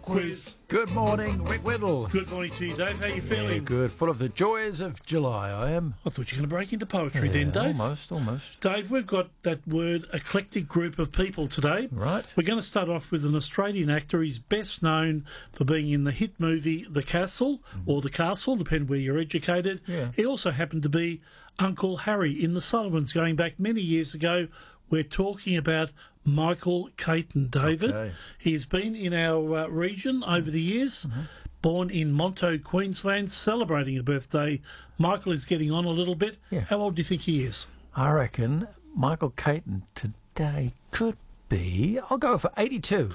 quiz. Good morning, Rick Whittle. Good morning to you, Dave. How you Yeah, feeling? good. Full of the joys of July, I am. I thought you were going to break into poetry then, Dave. Almost. Dave, we've got that word eclectic group of people today. Right. We're going to start off with an Australian actor. He's best known for being in the hit movie The Castle, or The Castle, depending where you're educated. Yeah. He also happened to be Uncle Harry in The Sullivans going back many years ago. We're talking about Michael Caton, David. Okay. He's been in our region over the years. Born in Monto, Queensland, celebrating a birthday. Michael is getting on a little bit. Yeah. How old do you think he is? I reckon Michael Caton today could be, I'll go for 82.